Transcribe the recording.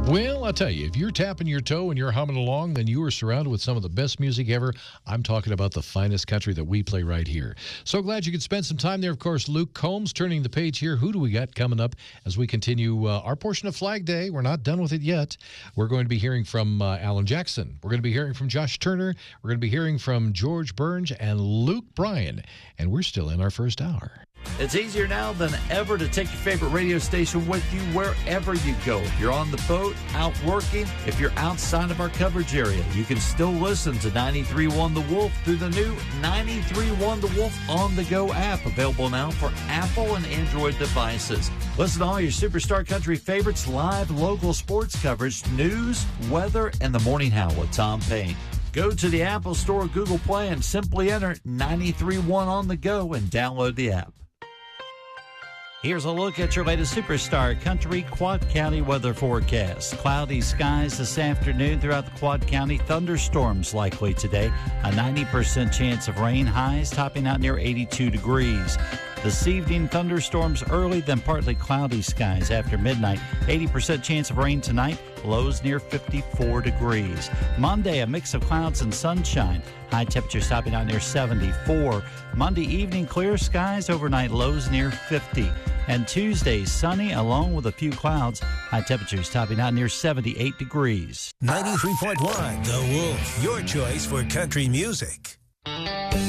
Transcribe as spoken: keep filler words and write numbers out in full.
Well, I'll tell you, if you're tapping your toe and you're humming along, then you are surrounded with some of the best music ever. I'm talking about the finest country that we play right here. So glad you could spend some time there. Of course, Luke Combs turning the page here. Who do we got coming up as we continue uh, our portion of Flag Day? We're not done with it yet. We're going to be hearing from uh, Alan Jackson. We're going to be hearing from Josh Turner. We're going to be hearing from George Burns and Luke Bryan. And we're still in our first hour. It's easier now than ever to take your favorite radio station with you wherever you go. If you're on the boat, out working, if you're outside of our coverage area, you can still listen to ninety-three point one The Wolf through the new ninety-three point one The Wolf On The Go app, available now for Apple and Android devices. Listen to all your Superstar Country favorites, live local sports coverage, news, weather, and the Morning Howl with Tom Payne. Go to the Apple Store or Google Play and simply enter ninety-three point one On The Go and download the app. Here's a look at your latest Superstar Country Quad County weather forecast. Cloudy skies this afternoon throughout the Quad County. Thunderstorms likely today. A ninety percent chance of rain. Highs topping out near eighty-two degrees. This evening, thunderstorms early, then partly cloudy skies after midnight. eighty percent chance of rain tonight. Lows near fifty-four degrees. Monday, a mix of clouds and sunshine. High temperatures topping out near seventy-four. Monday evening, clear skies. Overnight, lows near fifty. And Tuesday, sunny along with a few clouds. High temperatures topping out near seventy-eight degrees. ninety-three point one The Wolf, your choice for country music.